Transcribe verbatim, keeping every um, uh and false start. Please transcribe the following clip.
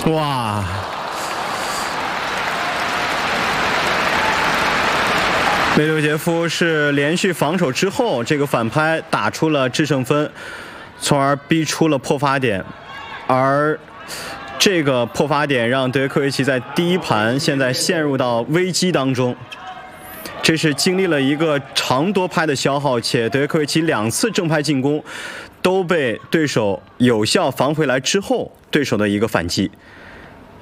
哇！梅留杰夫是连续防守之后，这个反拍打出了制胜分，从而逼出了破发点，而这个破发点让德约科维奇在第一盘现在陷入到危机当中。这是经历了一个长多拍的消耗，且德约科维奇两次正拍进攻都被对手有效防回来之后，对手的一个反击。